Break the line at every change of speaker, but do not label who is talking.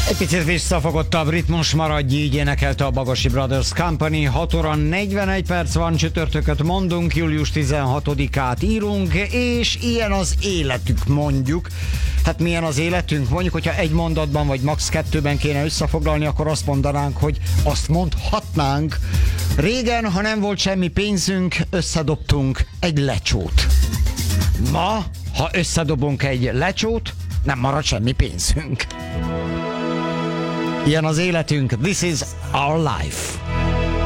Egy picit visszafogottabb ritmus, maradj így, énekelte a Bagosi Brothers Company. 6 óra 41 perc van, csütörtököt mondunk, július 16-át írunk, és ilyen az életük, mondjuk. Hát milyen az életünk? Mondjuk, hogyha egy mondatban vagy max. 2-ben kéne összefoglalni, akkor azt mondanánk, hogy azt mondhatnánk. Régen, ha nem volt semmi pénzünk, összedobtunk egy lecsót. Ma, ha összedobunk egy lecsót, nem marad semmi pénzünk. Ilyen az életünk. This is our life.